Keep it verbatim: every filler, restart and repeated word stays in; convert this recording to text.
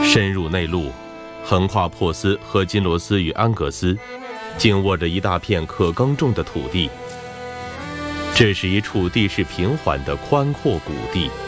深入内陆，横跨珀斯和金罗斯与安格斯，紧握着一大片可耕种的土地。这是一处地势平缓的宽阔谷地。